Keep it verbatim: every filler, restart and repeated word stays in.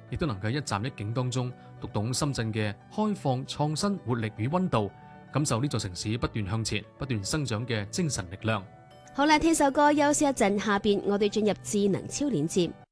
亦都能夠一站一景當中讀懂深圳嘅開放、創新、活力與溫度，感受呢座城市不斷向前、不斷生長嘅精神力量。 好啦，聽首歌休息一陣，下邊我哋進入智能超鏈接。